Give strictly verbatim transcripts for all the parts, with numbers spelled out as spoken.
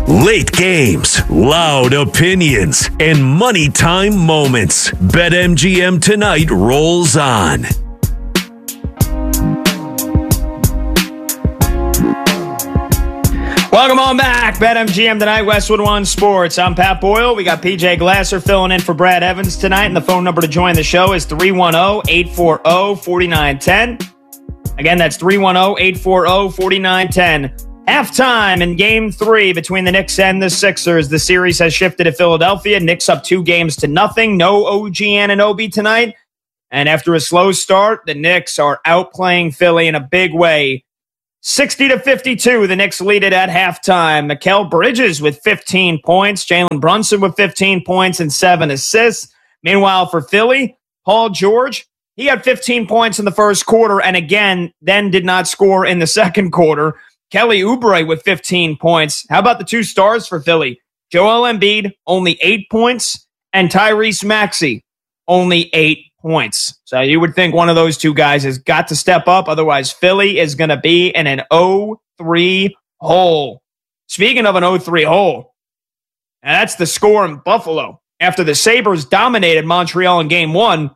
Late games, loud opinions, and money time moments. BetMGM Tonight rolls on. Welcome on back. BetMGM Tonight, Westwood One Sports. I'm Pat Boyle. We got P J Glasser filling in for Brad Evans tonight, and the phone number to join the show is three one zero, eight four zero, four nine one zero. Again, that's three one zero, eight four zero, four nine one zero. Halftime in game three between the Knicks and the Sixers. The series has shifted to Philadelphia. Knicks up two games to nothing. No O G Anunoby tonight. And after a slow start, the Knicks are outplaying Philly in a big way. sixty to fifty-two, the Knicks lead it at halftime. Mikal Bridges with fifteen points. Jalen Brunson with fifteen points and seven assists. Meanwhile, for Philly, Paul George, he had fifteen points in the first quarter and again, then did not score in the second quarter. Kelly Oubre with fifteen points. How about the two stars for Philly? Joel Embiid, only eight points, and Tyrese Maxey, only eight points. So you would think one of those two guys has got to step up. Otherwise, Philly is going to be in an oh three hole. Speaking of an oh three hole, and that's the score in Buffalo. After the Sabres dominated Montreal in game one,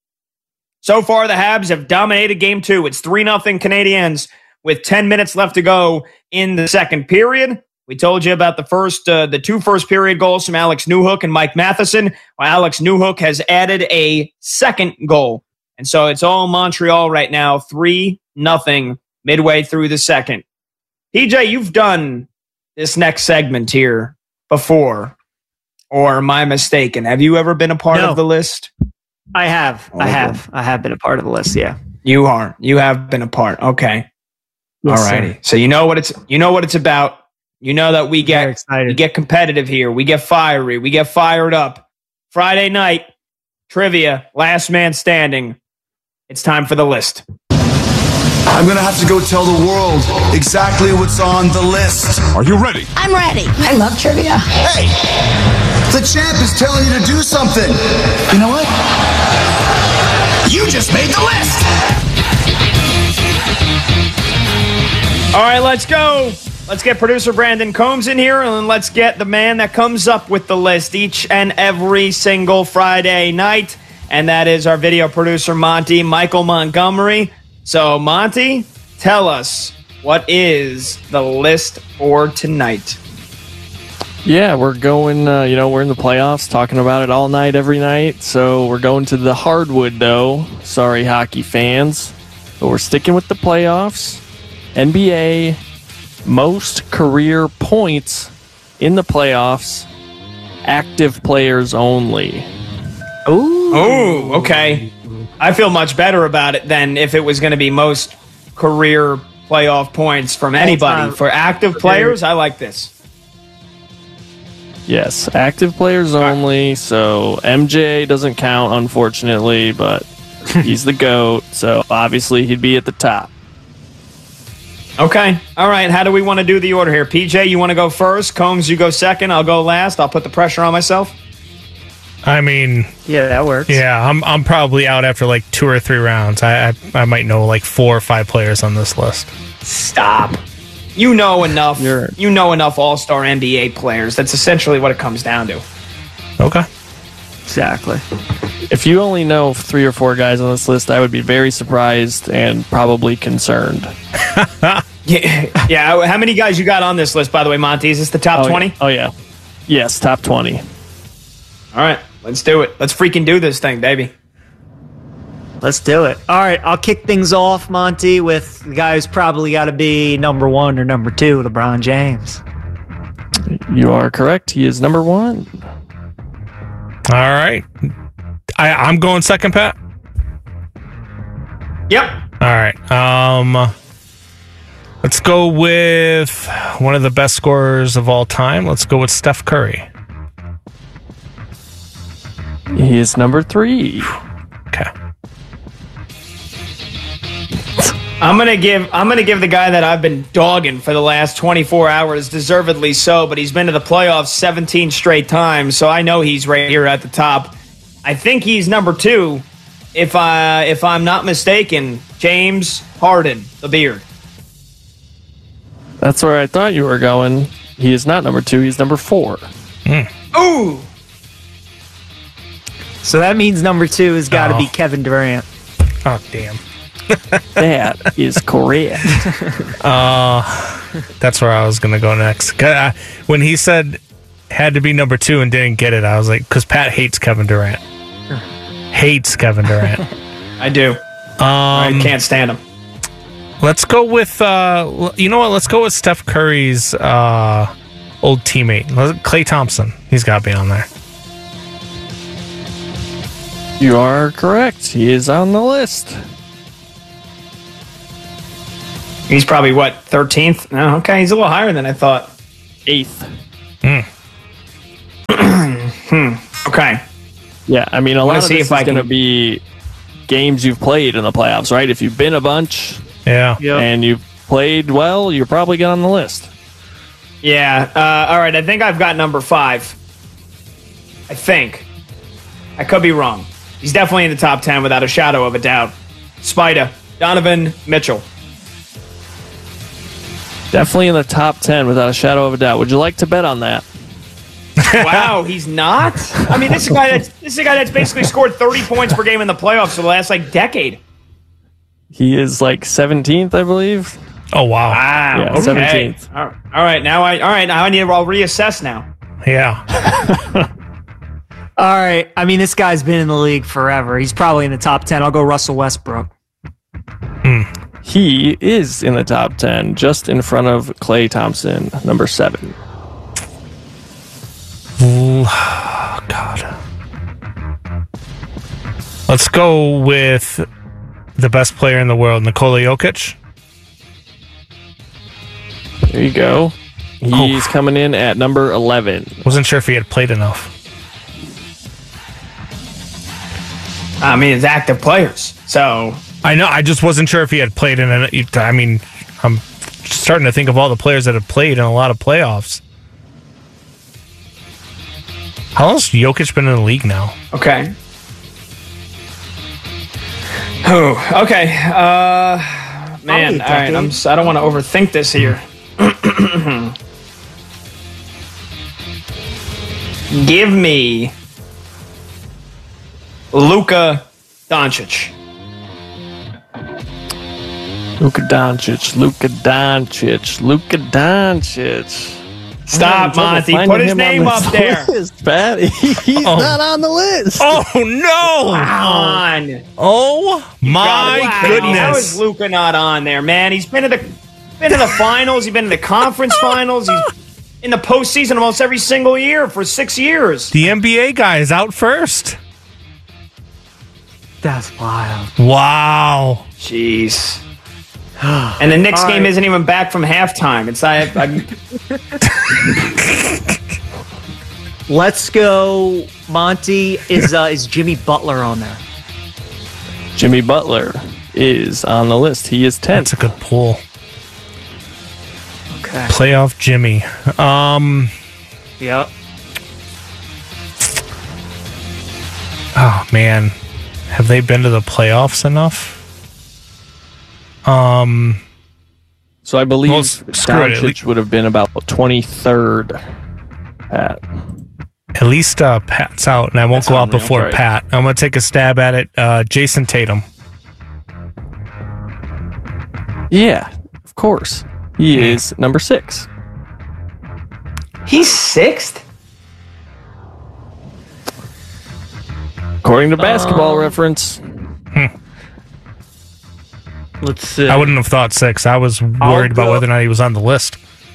so far the Habs have dominated game two. It's three nothing Canadiens with ten minutes left to go in the second period. We told you about the first, uh, the two first period goals from Alex Newhook and Mike Matheson. Well, Alex Newhook has added a second goal. And so it's all Montreal right now, three nothing midway through the second. P J, you've done this next segment here before, or am I mistaken? Have you ever been a part No. of the list? I have. I have. I have been a part of the list, yeah. You are. You have been a part. Okay. Yes, All righty. sir. So you know what it's you know what it's about. You know that we Very get excited. we get competitive here. We get fiery. We get fired up. Friday night trivia, last man standing. It's time for the list. I'm gonna have to go tell the world exactly what's on the list. Are you ready? I'm ready. I love trivia. Hey, the champ is telling you to do something. You know what? You just made the list. All right, let's go. Let's get producer Brandon Combs in here, and let's get the man that comes up with the list each and every single Friday night, and that is our video producer, Monty Michael Montgomery. So, Monty, tell us, what is the list for tonight? Yeah, we're going, uh, you know, we're in the playoffs, talking about it all night, every night. So we're going to the hardwood, though. Sorry, hockey fans. But we're sticking with the playoffs. N B A most career points in the playoffs. Active players only. Ooh. Oh, okay. I feel much better about it than if it was going to be most career playoff points from anybody. time. For active players, I like this. Yes, active players only. So M J doesn't count, unfortunately, but he's the GOAT. So obviously he'd be at the top. Okay. All right. How do we want to do the order here? P J, you want to go first? Combs, you go second. I'll go last. I'll put the pressure on myself. I mean, Yeah, that works. yeah, I'm I'm probably out after like two or three rounds. I I, I might know like four or five players on this list. Stop. You know enough. You're- You know enough all-star N B A players. That's essentially what it comes down to. Okay. Exactly. If you only know three or four guys on this list, I would be very surprised and probably concerned. Yeah. Yeah. How many guys you got on this list, by the way, Monty? Is this the top Oh, twenty? yeah. Oh, yeah. Yes, top twenty. All right. Let's do it. Let's freaking do this thing, baby. Let's do it. All right, I'll kick things off, Monty, with the guy who's probably got to be number one or number two, LeBron James. You are correct. He is number one. All right. I I'm going second, Pat. Yep. All right. Um, let's go with one of the best scorers of all time. Let's go with Steph Curry. He is number three. Okay. I'm gonna give I'm gonna give the guy that I've been dogging for the last twenty-four hours, deservedly so, but he's been to the playoffs seventeen straight times, so I know he's right here at the top. I think he's number two, if I if I'm not mistaken. James Harden, the beard. That's where I thought you were going. He is not number two. He's number four. Mm. Ooh. So that means number two has got to Oh. be Kevin Durant. Oh, damn. That is correct. Uh, that's where I was going to go next. 'Cause I- When he said had to be number two and didn't get it, I was like, because Pat hates Kevin Durant. Hates Kevin Durant. I do. I Um, can't stand him. let's go with, uh, you know what? Let's go with Steph Curry's uh, old teammate, Klay Thompson. He's got to be on there. You are correct. He is on the list. He's probably, what, thirteenth? Oh, okay, he's a little higher than I thought. Eighth. Okay. Yeah, I mean, a Wanna lot of see this if I is going to can- be games you've played in the playoffs, right? If you've been a bunch Yeah. and you've played well, you're probably get on the list. Yeah, uh, all right, I think I've got number five. I think. I could be wrong. He's definitely in the top ten without a shadow of a doubt. Spider, Donovan Mitchell. Definitely in the top ten without a shadow of a doubt. Would you like to bet on that? Wow, he's not? I mean, this is a guy that's this is a guy that's basically scored thirty points per game in the playoffs for the last like decade. He is like seventeenth, I believe. Oh, wow. Wow. Yeah, okay. seventeenth. All all right, now I all right, now I need to I'll reassess now. Yeah. All right. I mean, this guy's been in the league forever. He's probably in the top ten. I'll go Russell Westbrook. He is in the top ten, just in front of Klay Thompson, number seven. Ooh, God. Let's go with the best player in the world, Nikola Jokic. There you go. He's Oh. coming in at number eleven. Wasn't sure if he had played enough. I mean, it's active players. So I know. I just wasn't sure if he had played in it. I mean, I'm starting to think of all the players that have played in a lot of playoffs. How long has Jokic been in the league now? okay. Oh, okay. Uh man, Probably a all right. I'm decade. s- I don't want to overthink this here. Give me Luka Doncic. Luka Doncic, Luka Doncic, Luka Doncic. Stop, I'm having trouble Monty. finding Put his him name on this up there. list, Pat. He's Oh. not on the list. Oh no! On. Oh my Wow. goodness! How is Luka not on there, man? He's been in the been in the finals. He's been in the conference finals. He's in the postseason almost every single year for six years. The N B A guy is out first. That's wild. Wow. Jeez. And the Knicks All game right. isn't even back from halftime. It's I, I, Let's go. Monty, is uh, is Jimmy Butler on there? Jimmy Butler is on the list. He is That's tenth. a good pull. Okay. Playoff Jimmy. Um. Yep. Oh man, have they been to the playoffs enough? Um. So I believe Well, s- screw it, at Doncic least- would have been about twenty-third. Pat. At least uh, Pat's out, and I won't That's go out unreal, before right. Pat. I'm gonna take a stab at it. Uh, Jason Tatum. Yeah, of course. He is number six. he's sixth. According to Basketball Reference. Let's see. I wouldn't have thought six. I was worried about go- whether or not he was on the list.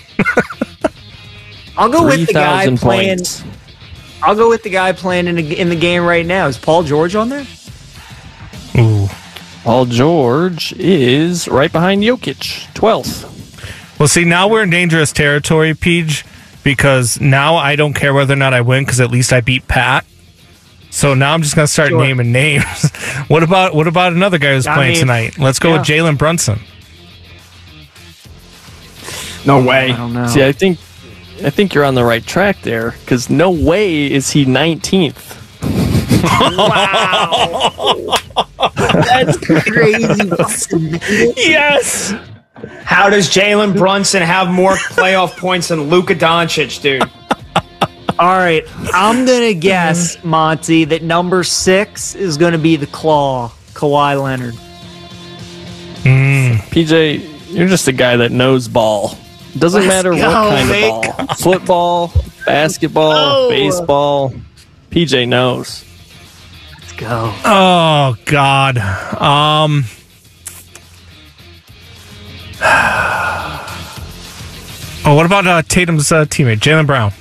I'll go with the guy 3,000 playing. points. I'll go with the guy playing in the, in the game right now. Is Paul George on there? Ooh. Paul George is right behind Jokic, twelfth. Well, see, now we're in dangerous territory, Peach, because now I don't care whether or not I win, because at least I beat Pat. So now I'm just gonna start Sure. naming names. what about what about another guy who's I playing mean, tonight? Let's go with yeah. Jalen Brunson. No way. I don't know. See, I think I think you're on the right track there, because no way is he nineteenth. That's crazy. Yes. How does Jalen Brunson have more playoff points than Luka Doncic, dude? All right, I'm gonna guess, Monty, that number six is gonna be the Claw, Kawhi Leonard. Mm. P J, you're just a guy that knows ball. Doesn't Let's matter go, what kind Vic. of ball. Football, basketball, Oh. baseball. P J knows. Let's go. Oh God. Um. Oh, what about uh, Tatum's uh, teammate, Jaylen Brown?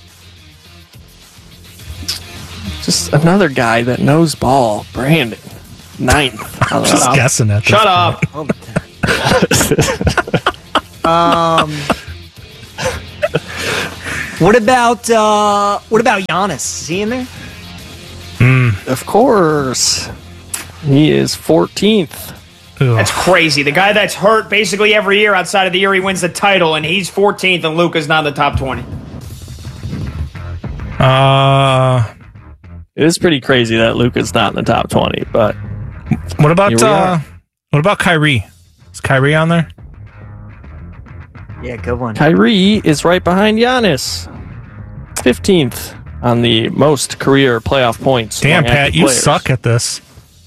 Just another guy that knows ball. Brandon. Ninth. I'm just up. guessing at this Shut point. up. Um, what about uh, what about Giannis? Is he in there? Of course. He is fourteenth. Ugh. That's crazy. The guy that's hurt basically every year outside of the year he wins the title, and he's fourteenth, and Luka's not in the top twenty. Uh, It is pretty crazy that Luka's not in the top twenty, but what about Here we uh, are. what about Kyrie? Is Kyrie on there? Yeah, good one. Kyrie is right behind Giannis. fifteenth on the most career playoff points. Damn, among Pat, active you players. suck at this.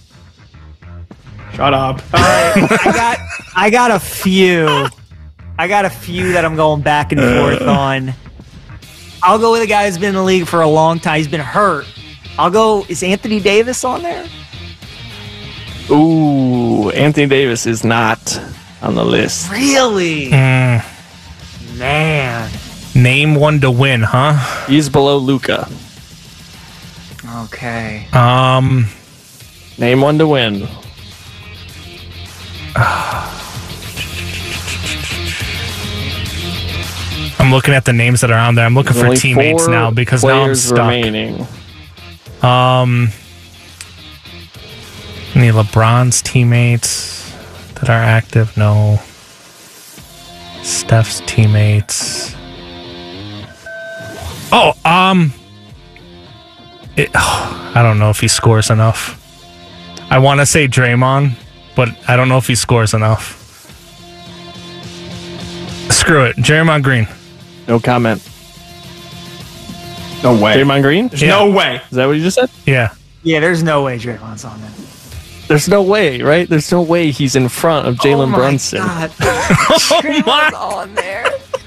Shut up. I got I got a few. I got a few that I'm going back and forth on. I'll go with a guy who's been in the league for a long time. He's been hurt. I'll go. Is Anthony Davis on there? Ooh, Anthony Davis is not on the list. Really? Mm, Man. name one to win, huh? He's below Luka. Okay. Um, Name one to win. I'm looking at the names that are on there. I'm looking There's for only teammates four now because now I'm players stuck. remaining. Um, any LeBron's teammates that are active? No. Steph's teammates. Oh, um, it, oh, I don't know if he scores enough. I want to say Draymond, but I don't know if he scores enough. Screw it, Draymond Green. No comment. No way. Draymond Green? There's Yeah. no way. Is that what you just said? Yeah. Yeah, there's no way Draymond's on there. There's no way, right? There's no way he's in front of Jalen oh my Brunson. God. Oh Draymond's on there.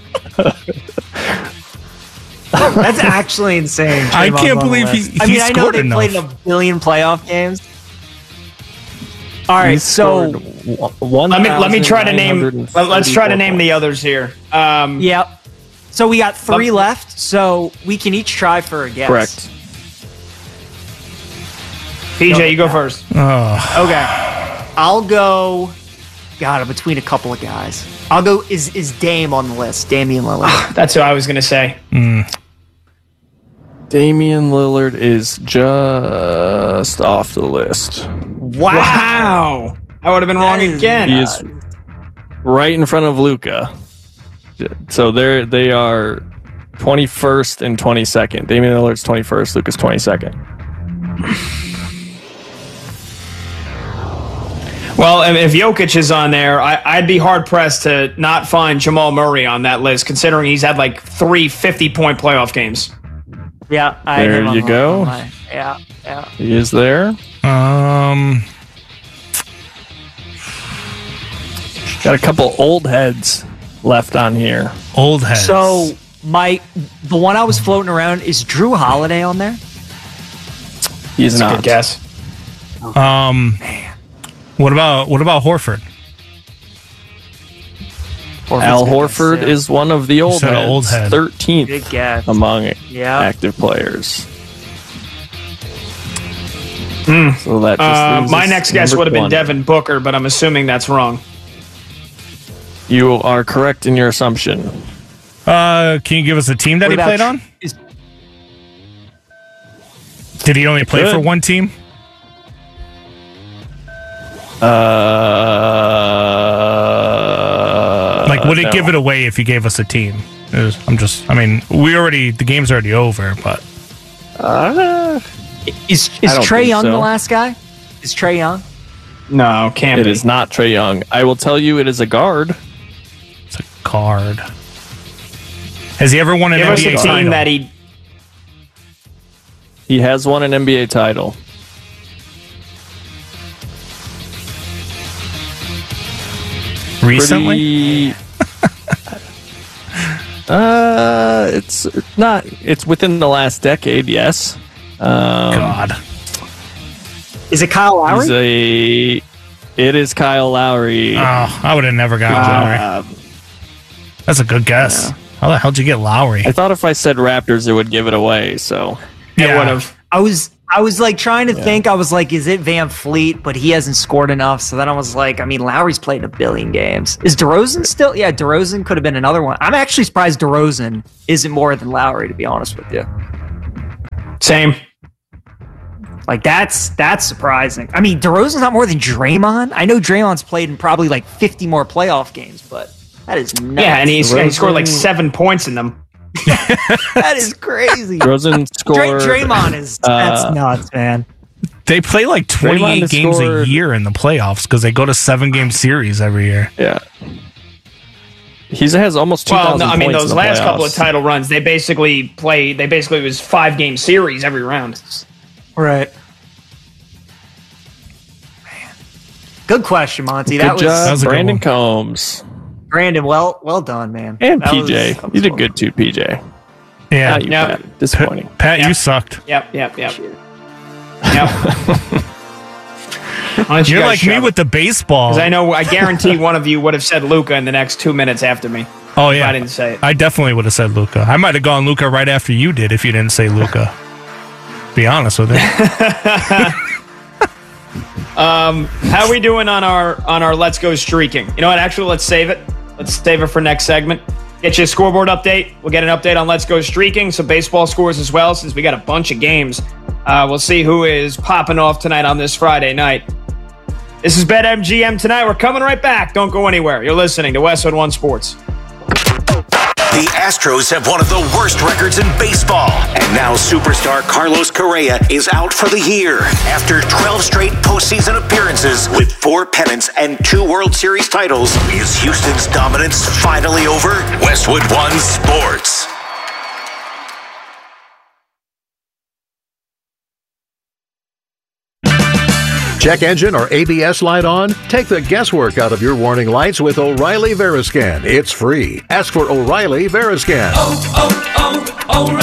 That's actually insane. I Draymond's can't on the believe he- list. he I mean, I know scored they enough. played in a billion playoff games. All right, He so scored one Let me let me try to name. Let, let's try to name the others here. Um, yep. So we got three Um, left. So we can each try for a guess. Correct. P J, you go first. Oh, Okay. I'll go. God, I'm between a couple of guys. I'll go. Is is Dame on the list? Damian Lillard. That's who I was gonna say. Damian Lillard is just off the list. Wow. I would have been wrong That is- again. He is right in front of Luka. So they're they are twenty-first and twenty-second. Damian Lillard's twenty-first, Luka's twenty-second. Well, if Jokic is on there, I, I'd be hard pressed to not find Jamal Murray on that list, considering he's had like three fifty-point playoff games. Yeah. I had There him on you my- go. on my- yeah. Yeah. He is there. um, Got a couple old heads left on here. old heads. So my the one I was floating around is Drew Holiday on there. He's not. Good guess. um, what about what about Horford? Al Horford is one of the old said heads. old head. thirteenth Good guess. among Yeah. active players. So that just Uh, leaves my us next guess number would have been one. Devin Booker, but I'm assuming that's wrong. You are correct in your assumption. Uh, can you give us a team that What he about played Tr- on? is- Did he only play could. for one team? Uh, Like, would it no. give it away if you gave us a team? It was- I'm just, I mean, we already, the game's already over, but Uh, Is I is don't Trey think Young so. the last guy? Is Trey Young? No, can't it be. is not Trey Young. I will tell you, it is a guard. hard. Has he ever won an Give N us B A a team title? that he. He has won an N B A title. Recently? Pretty, uh, it's not. It's within the last decade. Yes. Um, God. Is it Kyle Lowry? He's a. It is Kyle Lowry. Oh, I would have never gotten Lowry. Uh, That's a good guess. Yeah. How the hell did you get Lowry? I thought if I said Raptors, it would give it away. So Yeah. would have. I was I was like trying to think. I was like, is it Van Fleet? But he hasn't scored enough. So then I was like, I mean, Lowry's played a billion games. Is DeRozan still? Yeah, DeRozan could have been another one. I'm actually surprised DeRozan isn't more than Lowry, to be honest with you. Same. Like that's that's surprising. I mean, DeRozan's not more than Draymond. I know Draymond's played in probably like fifty more playoff games, but that is nuts. Yeah, and he's, he scored like DeRozan- seven points in them. that is crazy. DeRozan Dray, scored. Draymond is that's uh, nuts, man. They play like twenty-eight Draymond games scored- a year in the playoffs because they go to seven-game series every year. Yeah. He has almost two Well, thousand no, I mean points those in the last couple of playoffs. title runs, they basically play. They basically it was five game series every round. Right. Man. Good question, Monty. Good That was job, that was a good Brandon one. Combs Brandon. Well, well done, man. and That P was- J. that was You did fun. good too, P J. Yeah. Not you, Yeah. Pat. Disappointing. Pat, Yeah. you sucked. Yep, yep, yep. Yep. Why don't you You're guys like me shove with the baseball. Because I know, I guarantee one of you would have said Luca in the next two minutes after me. oh, If yeah. I didn't say it. I definitely would have said Luca. I might have gone Luca right after you did if you didn't say Luca. Be honest with you. How are we doing on our on our Let's Go streaking? You know what? Actually, let's save it. Let's save it for next segment. Get you a scoreboard update. We'll get an update on Let's Go streaking, some baseball scores as well, since we got a bunch of games. Uh, we'll see who is popping off tonight on this Friday night. This is BetMGM Tonight. We're coming right back. Don't go anywhere. You're listening to Westwood One Sports. The Astros have one of the worst records in baseball. And now superstar Carlos Correa is out for the year after twelve straight postseason appearances with four pennants and two World Series titles. Is Houston's dominance finally over? Westwood One Sports. Check engine or A B S light on? Take the guesswork out of your warning lights with O'Reilly Veriscan. It's free. Ask for O'Reilly Veriscan. Oh,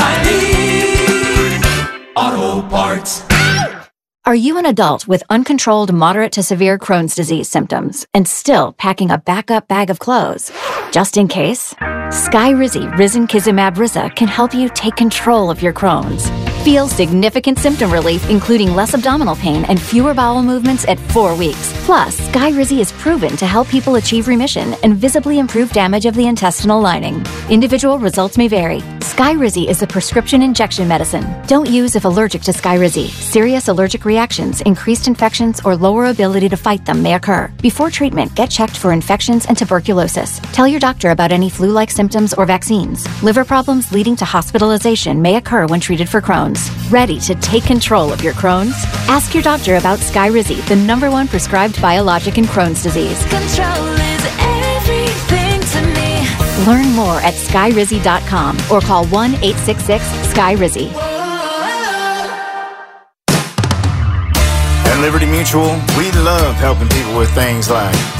oh, oh, O'Reilly Auto Parts. Are you an adult with uncontrolled moderate to severe Crohn's disease symptoms and still packing a backup bag of clothes? Just in case, Skyrizi Risankizumab Riza can help you take control of your Crohn's. Feel significant symptom relief, including less abdominal pain and fewer bowel movements at four weeks. Plus, Skyrizi is proven to help people achieve remission and visibly improve damage of the intestinal lining. Individual results may vary. Skyrizi is a prescription injection medicine. Don't use if allergic to Skyrizi. Serious allergic reactions, increased infections, or lower ability to fight them may occur. Before treatment, get checked for infections and tuberculosis. Tell your doctor about any flu-like symptoms or vaccines. Liver problems leading to hospitalization may occur when treated for Crohn's. Ready to take control of your Crohn's? Ask your doctor about Skyrizi, the number one prescribed biologic in Crohn's disease. Control is everything to me. Learn more at skyrizi dot com or call one eight six six sky rizi. At Liberty Mutual, we love helping people with things like